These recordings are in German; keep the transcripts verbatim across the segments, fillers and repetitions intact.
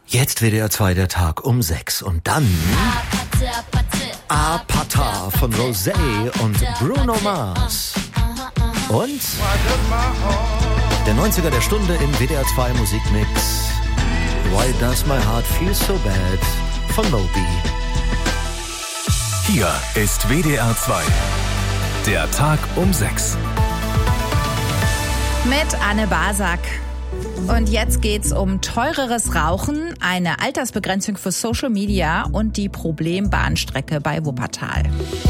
Jetzt W D R zwei, der Tag um sechs. Und dann Apata von Rosé und Bruno Mars. Und der neunziger der Stunde im W D R zwei Musikmix. Why Does My Heart Feel So Bad von Moby. Hier ist W D R zwei, der Tag um sechs. Mit Anne Basak. Und jetzt geht's um teureres Rauchen, eine Altersbegrenzung für Social Media und die Problembahnstrecke bei Wuppertal.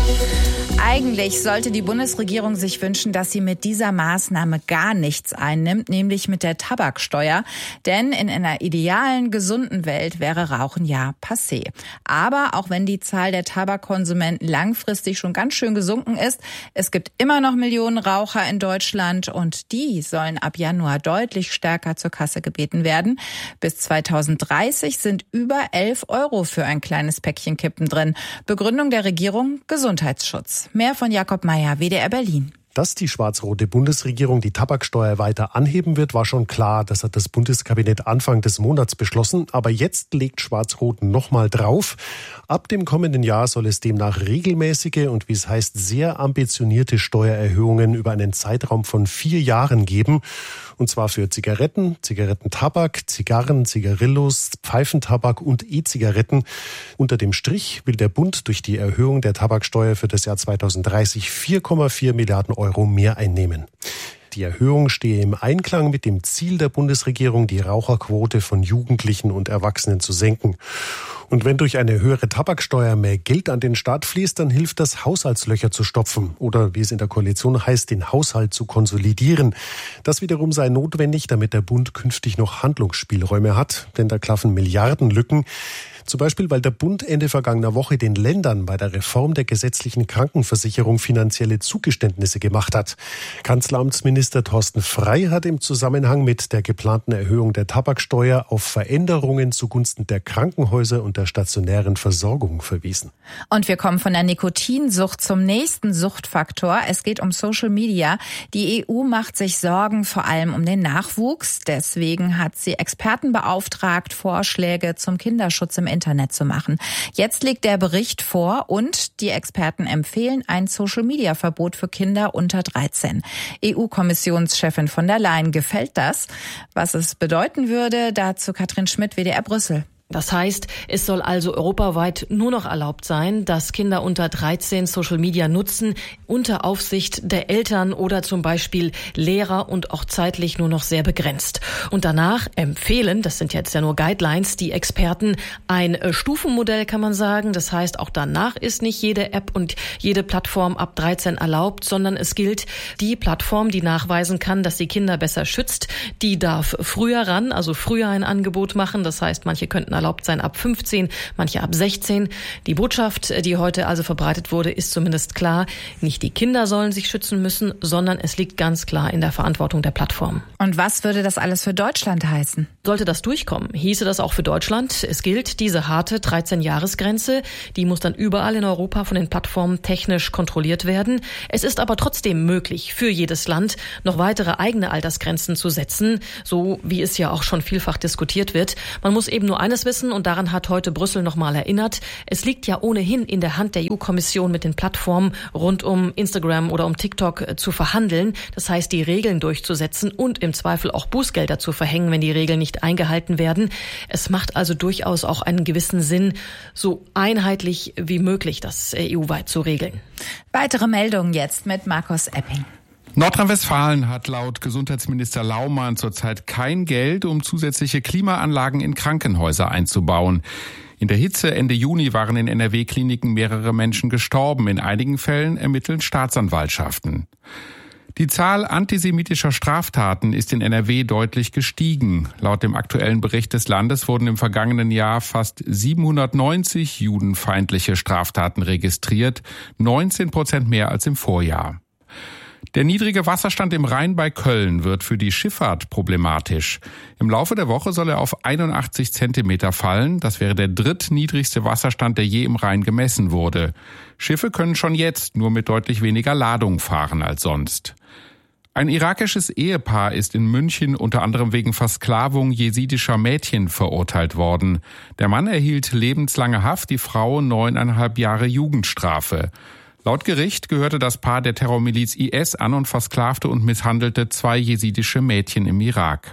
Eigentlich sollte die Bundesregierung sich wünschen, dass sie mit dieser Maßnahme gar nichts einnimmt, nämlich mit der Tabaksteuer. Denn in einer idealen, gesunden Welt wäre Rauchen ja passé. Aber auch wenn die Zahl der Tabakkonsumenten langfristig schon ganz schön gesunken ist, es gibt immer noch Millionen Raucher in Deutschland und die sollen ab Januar deutlich stärker zur Kasse gebeten werden. Bis zweitausenddreißig sind über elf Euro für ein kleines Päckchen Kippen drin. Begründung der Regierung: Gesundheitsschutz. Mehr von Jakob Meyer, W D R Berlin. Dass die schwarz-rote Bundesregierung die Tabaksteuer weiter anheben wird, war schon klar. Das hat das Bundeskabinett Anfang des Monats beschlossen. Aber jetzt legt Schwarz-Rot nochmal drauf. Ab dem kommenden Jahr soll es demnach regelmäßige und, wie es heißt, sehr ambitionierte Steuererhöhungen über einen Zeitraum von vier Jahren geben. Und zwar für Zigaretten, Zigarettentabak, Zigarren, Zigarillos, Pfeifentabak und E-Zigaretten. Unter dem Strich will der Bund durch die Erhöhung der Tabaksteuer für das Jahr zweitausenddreißig vier Komma vier Milliarden Euro mehr einnehmen. Die Erhöhung stehe im Einklang mit dem Ziel der Bundesregierung, die Raucherquote von Jugendlichen und Erwachsenen zu senken. Und wenn durch eine höhere Tabaksteuer mehr Geld an den Staat fließt, dann hilft das, Haushaltslöcher zu stopfen oder, wie es in der Koalition heißt, den Haushalt zu konsolidieren. Das wiederum sei notwendig, damit der Bund künftig noch Handlungsspielräume hat, denn da klaffen Milliardenlücken. Zum Beispiel, weil der Bund Ende vergangener Woche den Ländern bei der Reform der gesetzlichen Krankenversicherung finanzielle Zugeständnisse gemacht hat. Kanzleramtsminister Thorsten Frey hat im Zusammenhang mit der geplanten Erhöhung der Tabaksteuer auf Veränderungen zugunsten der Krankenhäuser und der stationären Versorgung verwiesen. Und wir kommen von der Nikotinsucht zum nächsten Suchtfaktor. Es geht um Social Media. Die E U macht sich Sorgen vor allem um den Nachwuchs. Deswegen hat sie Experten beauftragt, Vorschläge zum Kinderschutz im Internet zu machen. Jetzt liegt der Bericht vor und die Experten empfehlen ein Social-Media-Verbot für Kinder unter dreizehn. E U-Kommissionschefin von der Leyen gefällt das. Was es bedeuten würde, dazu Katrin Schmidt, W D R Brüssel. Das heißt, es soll also europaweit nur noch erlaubt sein, dass Kinder unter dreizehn Social Media nutzen, unter Aufsicht der Eltern oder zum Beispiel Lehrer und auch zeitlich nur noch sehr begrenzt. Und danach empfehlen, das sind jetzt ja nur Guidelines, die Experten ein Stufenmodell, kann man sagen. Das heißt, auch danach ist nicht jede App und jede Plattform ab dreizehn erlaubt, sondern es gilt die Plattform, die nachweisen kann, dass sie Kinder besser schützt, die darf früher ran, also früher ein Angebot machen. Das heißt, manche könnten erlaubt sein ab fünfzehn, manche ab sechzehn. Die Botschaft, die heute also verbreitet wurde, ist zumindest klar. Nicht die Kinder sollen sich schützen müssen, sondern es liegt ganz klar in der Verantwortung der Plattform. Und was würde das alles für Deutschland heißen? Sollte das durchkommen, hieße das auch für Deutschland. Es gilt diese harte dreizehn-Jahres-Grenze. Die muss dann überall in Europa von den Plattformen technisch kontrolliert werden. Es ist aber trotzdem möglich, für jedes Land noch weitere eigene Altersgrenzen zu setzen, so wie es ja auch schon vielfach diskutiert wird. Man muss eben nur eines wissen, und daran hat heute Brüssel nochmal erinnert. Es liegt ja ohnehin in der Hand der E U-Kommission, mit den Plattformen rund um Instagram oder um TikTok zu verhandeln. Das heißt, die Regeln durchzusetzen und im Zweifel auch Bußgelder zu verhängen, wenn die Regeln nicht eingehalten werden. Es macht also durchaus auch einen gewissen Sinn, so einheitlich wie möglich das E U-weit zu regeln. Weitere Meldungen jetzt mit Markus Epping. Nordrhein-Westfalen hat laut Gesundheitsminister Laumann zurzeit kein Geld, um zusätzliche Klimaanlagen in Krankenhäuser einzubauen. In der Hitze Ende Juni waren in N R W-Kliniken mehrere Menschen gestorben. In einigen Fällen ermitteln Staatsanwaltschaften. Die Zahl antisemitischer Straftaten ist in N R W deutlich gestiegen. Laut dem aktuellen Bericht des Landes wurden im vergangenen Jahr fast siebenhundertneunzig judenfeindliche Straftaten registriert, neunzehn Prozent mehr als im Vorjahr. Der niedrige Wasserstand im Rhein bei Köln wird für die Schifffahrt problematisch. Im Laufe der Woche soll er auf einundachtzig Zentimeter fallen. Das wäre der drittniedrigste Wasserstand, der je im Rhein gemessen wurde. Schiffe können schon jetzt nur mit deutlich weniger Ladung fahren als sonst. Ein irakisches Ehepaar ist in München unter anderem wegen Versklavung jesidischer Mädchen verurteilt worden. Der Mann erhielt lebenslange Haft, die Frau neuneinhalb Jahre Jugendstrafe. Laut Gericht gehörte das Paar der Terrormiliz I S an und versklavte und misshandelte zwei jesidische Mädchen im Irak.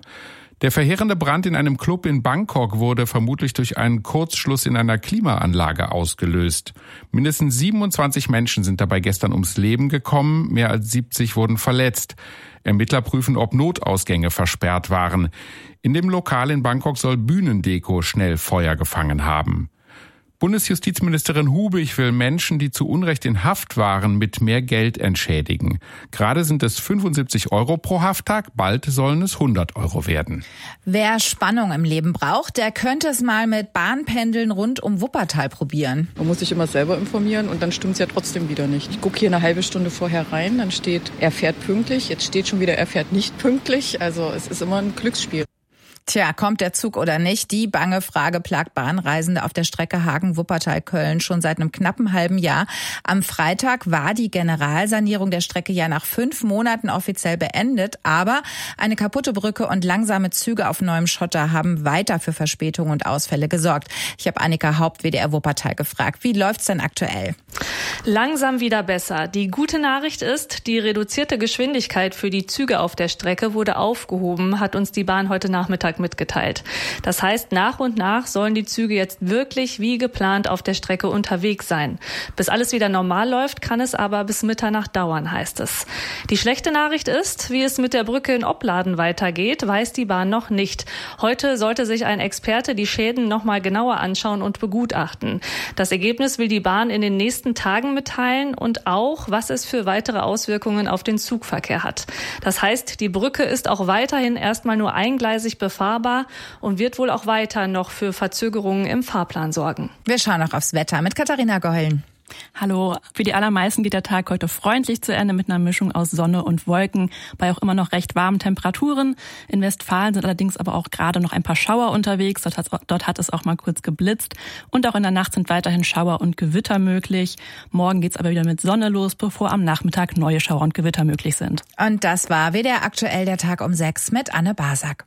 Der verheerende Brand in einem Club in Bangkok wurde vermutlich durch einen Kurzschluss in einer Klimaanlage ausgelöst. Mindestens siebenundzwanzig Menschen sind dabei gestern ums Leben gekommen, mehr als siebzig wurden verletzt. Ermittler prüfen, ob Notausgänge versperrt waren. In dem Lokal in Bangkok soll Bühnendeko schnell Feuer gefangen haben. Bundesjustizministerin Hubig will Menschen, die zu Unrecht in Haft waren, mit mehr Geld entschädigen. Gerade sind es fünfundsiebzig Euro pro Hafttag, bald sollen es hundert Euro werden. Wer Spannung im Leben braucht, der könnte es mal mit Bahnpendeln rund um Wuppertal probieren. Man muss sich immer selber informieren und dann stimmt es ja trotzdem wieder nicht. Ich gucke hier eine halbe Stunde vorher rein, dann steht, er fährt pünktlich. Jetzt steht schon wieder, er fährt nicht pünktlich. Also es ist immer ein Glücksspiel. Tja, kommt der Zug oder nicht? Die bange Frage plagt Bahnreisende auf der Strecke Hagen-Wuppertal-Köln schon seit einem knappen halben Jahr. Am Freitag war die Generalsanierung der Strecke ja nach fünf Monaten offiziell beendet, aber eine kaputte Brücke und langsame Züge auf neuem Schotter haben weiter für Verspätungen und Ausfälle gesorgt. Ich habe Annika Haupt, W D R Wuppertal, gefragt. Wie läuft's denn aktuell? Langsam wieder besser. Die gute Nachricht ist, die reduzierte Geschwindigkeit für die Züge auf der Strecke wurde aufgehoben, hat uns die Bahn heute Nachmittag mitgeteilt. Das heißt, nach und nach sollen die Züge jetzt wirklich wie geplant auf der Strecke unterwegs sein. Bis alles wieder normal läuft, kann es aber bis Mitternacht dauern, heißt es. Die schlechte Nachricht ist, wie es mit der Brücke in Opladen weitergeht, weiß die Bahn noch nicht. Heute sollte sich ein Experte die Schäden noch mal genauer anschauen und begutachten. Das Ergebnis will die Bahn in den nächsten Tagen mitteilen und auch, was es für weitere Auswirkungen auf den Zugverkehr hat. Das heißt, die Brücke ist auch weiterhin erstmal nur eingleisig befahrbar und wird wohl auch weiter noch für Verzögerungen im Fahrplan sorgen. Wir schauen noch aufs Wetter mit Katharina Geulen. Hallo. Für die allermeisten geht der Tag heute freundlich zu Ende mit einer Mischung aus Sonne und Wolken, bei auch immer noch recht warmen Temperaturen. In Westfalen sind allerdings aber auch gerade noch ein paar Schauer unterwegs. Dort hat, dort hat es auch mal kurz geblitzt. Und auch in der Nacht sind weiterhin Schauer und Gewitter möglich. Morgen geht's aber wieder mit Sonne los, bevor am Nachmittag neue Schauer und Gewitter möglich sind. Und das war W D R aktuell, der Tag um sechs mit Anne Basak.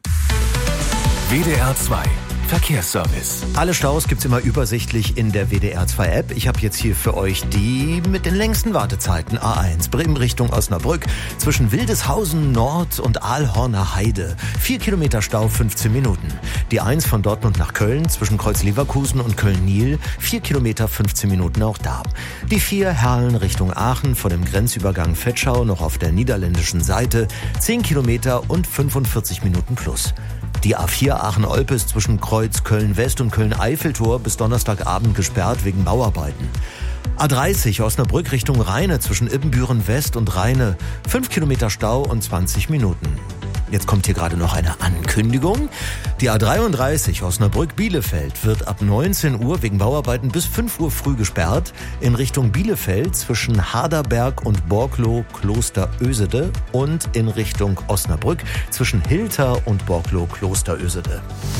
W D R zwei Verkehrsservice. Alle Staus gibt's immer übersichtlich in der W D R zwei App. Ich habe jetzt hier für euch die mit den längsten Wartezeiten. A eins, Bremen Richtung Osnabrück, zwischen Wildeshausen Nord und Aalhorner Heide. Vier Kilometer Stau, fünfzehn Minuten. Die eins von Dortmund nach Köln, zwischen Kreuz Leverkusen und Köln-Niel. Vier Kilometer, fünfzehn Minuten auch da. Die vier Herlen Richtung Aachen, vor dem Grenzübergang Vetschau, noch auf der niederländischen Seite. Zehn Kilometer und fünfundvierzig Minuten plus. Die A vier Aachen-Olpes zwischen Kreuz Köln-West und Köln-Eiffeltor bis Donnerstagabend gesperrt wegen Bauarbeiten. A dreißig Osnabrück Richtung Rheine zwischen Ibbenbüren West und Rheine. Fünf Kilometer Stau und zwanzig Minuten. Jetzt kommt hier gerade noch eine Ankündigung. Die A dreiunddreißig Osnabrück-Bielefeld wird ab neunzehn Uhr wegen Bauarbeiten bis fünf Uhr früh gesperrt in Richtung Bielefeld zwischen Harderberg und Borklow-Klosterösede und in Richtung Osnabrück zwischen Hilter und Borklow-Klosterösede.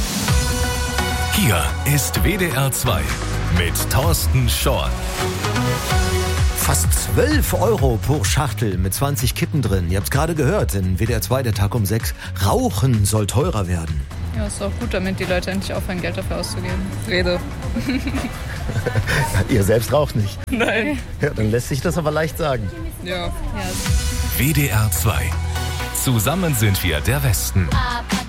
Hier ist W D R zwei mit Thorsten Schorn. Fast zwölf Euro pro Schachtel mit zwanzig Kippen drin. Ihr habt es gerade gehört, in W D R zwei, der Tag um sechs. Rauchen soll teurer werden. Ja, ist auch gut, damit die Leute endlich aufhören, Geld dafür auszugeben. Rede. Ihr selbst raucht nicht? Nein. Ja, dann lässt sich das aber leicht sagen. Ja. W D R zwei. Zusammen sind wir der Westen.